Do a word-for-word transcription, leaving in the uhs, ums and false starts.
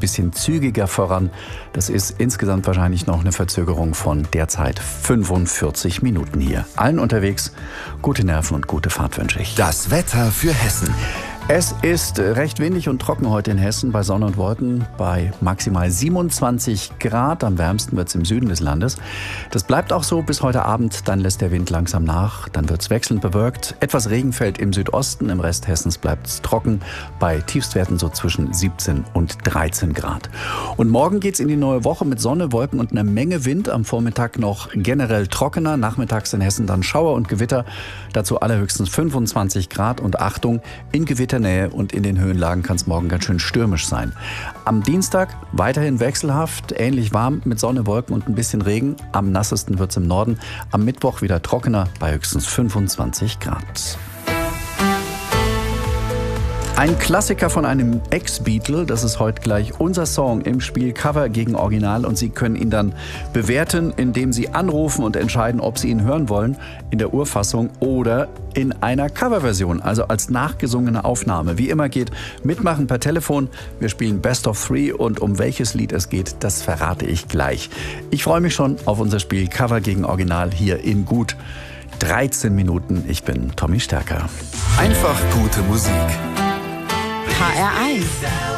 bisschen zügiger voran. Das ist insgesamt wahrscheinlich noch eine Verzögerung von derzeit fünfundvierzig Minuten hier. Allen unterwegs gute Nerven und gute Fahrt wünsche ich. Das Wetter für Hessen. Es ist recht windig und trocken heute in Hessen bei Sonne und Wolken bei maximal siebenundzwanzig Grad. Am wärmsten wird es im Süden des Landes. Das bleibt auch so bis heute Abend. Dann lässt der Wind langsam nach. Dann wird es wechselnd bewölkt. Etwas Regen fällt im Südosten. Im Rest Hessens bleibt es trocken. Bei Tiefstwerten so zwischen siebzehn und dreizehn Grad. Und morgen geht es in die neue Woche mit Sonne, Wolken und einer Menge Wind. Am Vormittag noch generell trockener. Nachmittags in Hessen dann Schauer und Gewitter. Dazu allerhöchstens fünfundzwanzig Grad. Und Achtung, in Gewitter Nähe und in den Höhenlagen kann es morgen ganz schön stürmisch sein. Am Dienstag weiterhin wechselhaft, ähnlich warm mit Sonne, Wolken und ein bisschen Regen. Am nassesten wird es im Norden. Am Mittwoch wieder trockener bei höchstens fünfundzwanzig Grad. Ein Klassiker von einem Ex-Beatle, das ist heute gleich unser Song im Spiel Cover gegen Original und Sie können ihn dann bewerten, indem Sie anrufen und entscheiden, ob Sie ihn hören wollen, in der Urfassung oder in einer Coverversion, also als nachgesungene Aufnahme. Wie immer geht mitmachen per Telefon. Wir spielen Best of Three und um welches Lied es geht, das verrate ich gleich. Ich freue mich schon auf unser Spiel Cover gegen Original hier in gut dreizehn Minuten. Ich bin Tommy Stärker. Einfach gute Musik. H R eins.